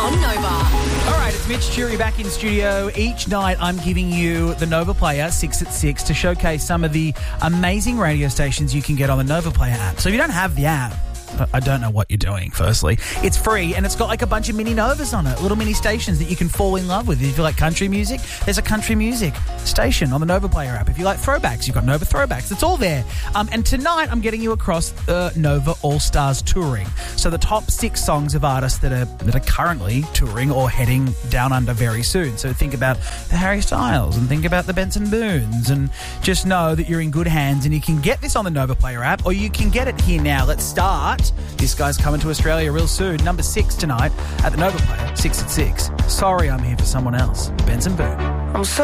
on Nova. All right, it's Mitch Jury back in studio. Each night I'm giving you the Nova Player 6 at 6 to showcase some of the amazing radio stations you can get on the Nova Player app. So if you don't have the app, I don't know what you're doing, firstly. It's free, and it's got like a bunch of mini Novas on it, little mini stations that you can fall in love with. If you like country music, there's a country music station on the Nova Player app. If you like throwbacks, you've got Nova Throwbacks. It's all there. And tonight, I'm getting you across Nova All-Stars touring. So the top 6 songs of artists that are currently touring or heading down under very soon. So think about the Harry Styles and think about the Benson Boones, and just know that you're in good hands, and you can get this on the Nova Player app, or you can get it here now. Let's start. This guy's coming to Australia real soon. Number 6 tonight at the Nova Player, 6 at 6. Sorry, I'm here for someone else. Benson Boone. I'm so